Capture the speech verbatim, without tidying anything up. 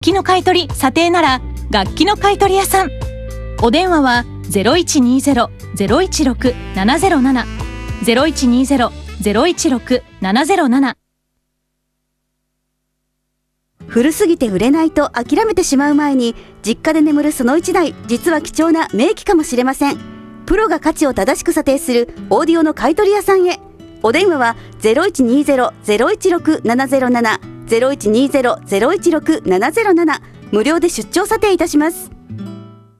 器の買い取り査定なら楽器の買い取り屋さん。お電話は ゼロいちにゼロ ゼロいちろく ななゼロなな ゼロいちにゼロ ゼロいちろく ななゼロなな。 古すぎて売れないと諦めてしまう前に、実家で眠るそのいちだい、実は貴重な名機かもしれません。プロが価値を正しく査定するオーディオの買い取り屋さんへ。お電話は ゼロいちにゼロ ゼロいちろく ななゼロなな ゼロいちにゼロ ゼロいちろく ななゼロなな、無料で出張査定いたします。